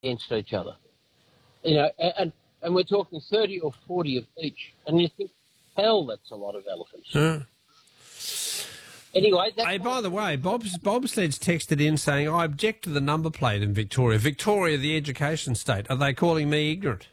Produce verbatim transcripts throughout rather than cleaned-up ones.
against each other. You know, and, and we're talking thirty or forty of each. And you think, hell, that's a lot of elephants. Yeah. Anyway, that's... Hey, by the way, Bob's, Bobsled's texted in saying, I object to the number plate in Victoria. Victoria, the education state. Are they calling me ignorant?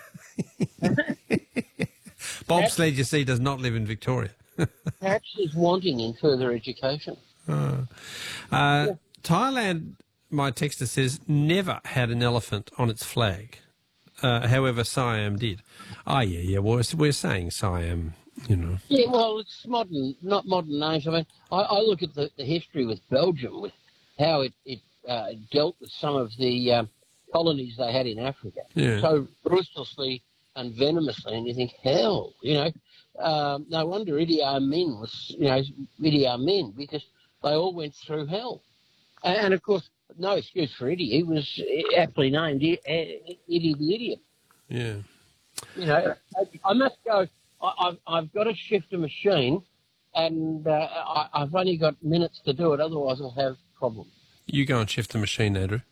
Bobsled, you see, does not live in Victoria. Perhaps he's wanting in further education. Oh. Uh, yeah. Thailand, my texter says, never had an elephant on its flag. Uh, however, Siam did. Oh, yeah, yeah, well, we're saying Siam, you know. Yeah, well, it's modern, not modern names. I mean, I, I look at the, the history with Belgium, with how it, it uh, dealt with some of the um, colonies they had in Africa. Yeah. So ruthlessly and venomously, and you think, hell, you know, um, no wonder Idi Amin was, you know, Idi Amin, because they all went through hell. And, and of course, no excuse for Idi. He was aptly named Idi the Idiot. Yeah. You know, I must go. I, I've, I've got to shift a machine, and uh, I, I've only got minutes to do it. Otherwise, I'll have problems. You go and shift the machine, Andrew.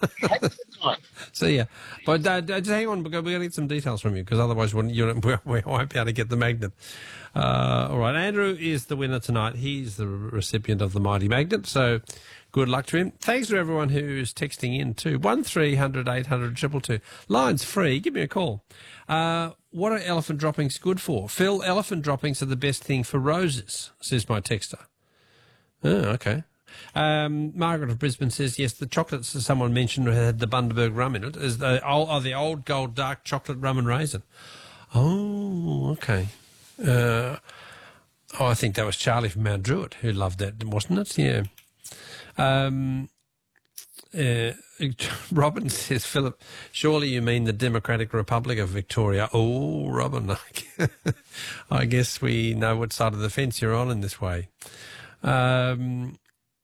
See ya. But uh, just hang on, we're going to get some details from you, because otherwise we'll, you we won't be able to get the magnet. Uh, all right, Andrew is the winner tonight. He's the recipient of the mighty magnet, so good luck to him. Thanks to everyone who's texting in too. one three hundred eight hundred two two two. Line's free. Give me a call. Uh, what are elephant droppings good for? Phil, elephant droppings are the best thing for roses, says my texter. Oh, okay. Um, Margaret of Brisbane says, yes, the chocolates that someone mentioned had the Bundaberg rum in it is the old, are the old gold dark chocolate rum and raisin. Oh, okay. Uh, oh, I think that was Charlie from Mount Druitt who loved that, wasn't it? Yeah. Um, uh, Robin says, Philip, surely you mean the Democratic Republic of Victoria. Oh, Robin, I guess we know what side of the fence you're on in this way. Um...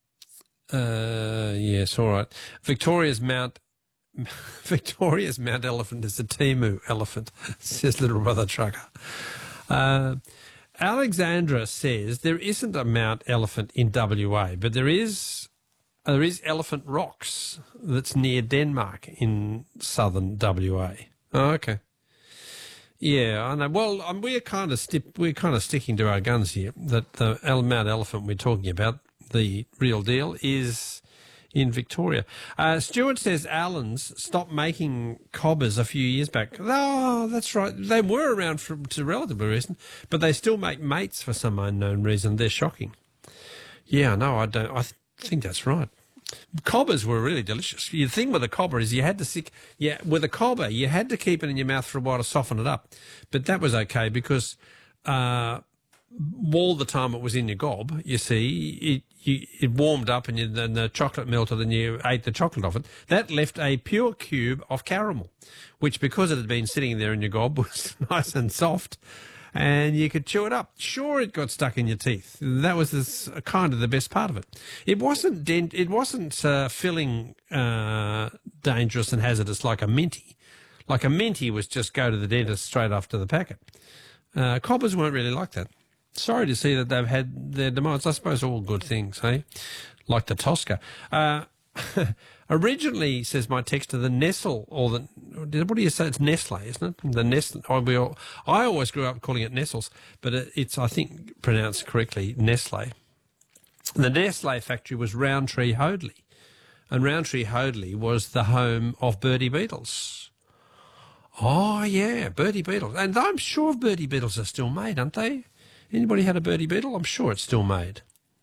Uh, yes, all right. Victoria's Mount Victoria's Mount Elephant is a Timu elephant, says little brother trucker. Uh, Alexandra says there isn't a Mount Elephant in W A, but there is uh, there is Elephant Rocks that's near Denmark in southern W A. Oh, okay. Yeah, I know. Well, um, we're kind of sti- we're kind of sticking to our guns here. That the Mount Elephant we're talking about, the real deal, is in Victoria. Uh, Stuart says Allen's stopped making cobbers a few years back. Oh, that's right. They were around for to relatively recent, but they still make mates for some unknown reason. They're shocking. Yeah, no, I don't. I th- think that's right. Cobbers were really delicious. The thing with a cobber is you had to stick, yeah, with a cobber you had to keep it in your mouth for a while to soften it up, but that was okay because. Uh, all the time it was in your gob, you see, it you, it warmed up and, you, and the chocolate melted and you ate the chocolate off it. That left a pure cube of caramel, which because it had been sitting there in your gob was nice and soft and you could chew it up. Sure, it got stuck in your teeth. That was this, kind of the best part of it. It wasn't dent, it wasn't uh, filling uh, dangerous and hazardous like a minty. Like a minty was just go to the dentist straight after the packet. Uh, cobbers weren't really like that. Sorry to see that they've had their demise. I suppose all good things, hey? Like the Tosca. Uh, originally, says my texter, the Nestle, or the, what do you say? It's Nestle, isn't it? The Nestle. I, we all, I always grew up calling it Nestles, but it, it's, I think, pronounced correctly, Nestle. The Nestle factory was Rowntree Hoadley, and Rowntree Hoadley was the home of Birdie Beetles. Oh, yeah, Birdie Beetles. And I'm sure Birdie Beetles are still made, aren't they? Anybody had a Birdie Beetle? I'm sure it's still made.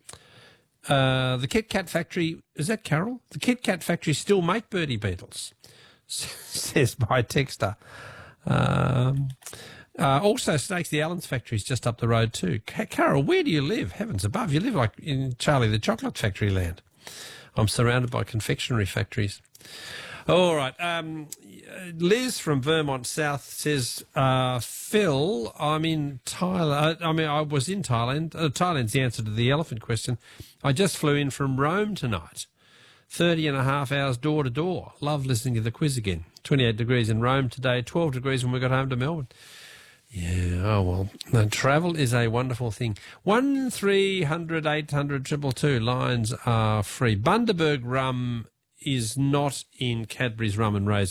Uh, the Kit Kat factory, is that Carol? The Kit Kat factory still make Birdie Beetles, says my texter. Um, uh, also, Snakes the Allen's factory is just up the road too. Carol, where do you live? Heavens above, you live like in Charlie the Chocolate Factory land. I'm surrounded by confectionery factories. All right. Um, Liz from Vermont South says, uh, Phil, I'm in Thailand. I mean, I was in Thailand. Uh, Thailand's the answer to the elephant question. I just flew in from Rome tonight. thirty and a half hours door to door. Love listening to the quiz again. twenty-eight degrees in Rome today, twelve degrees when we got home to Melbourne. Yeah, oh well. No, travel is a wonderful thing. one three hundred eight hundred two two two. Lines are free. Bundaberg rum is not in Cadbury's Rum and Raisin.